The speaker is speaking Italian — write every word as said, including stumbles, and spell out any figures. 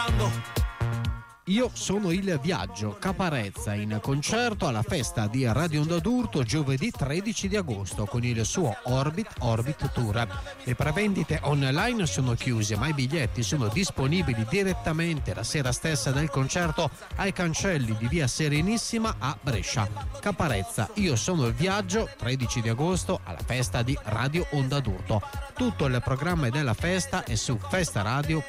Io sono il Viaggio, Caparezza in concerto alla festa di Radio Onda d'Urto giovedì tredici di agosto con il suo Orbit Orbit Tour. Le prevendite online sono chiuse, ma i biglietti sono disponibili direttamente la sera stessa del concerto ai cancelli di via Serenissima a Brescia. Caparezza, Io sono il Viaggio, tredici di agosto alla festa di Radio Onda d'Urto. Tutto il programma della festa è su festaradio